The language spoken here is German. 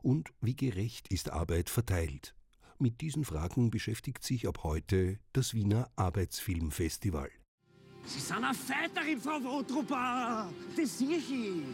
Und wie gerecht ist Arbeit verteilt? Mit diesen Fragen beschäftigt sich ab heute das Wiener Arbeitsfilmfestival. Sie sind eine Fighterin, Frau Wotrupper! Das sehe ich.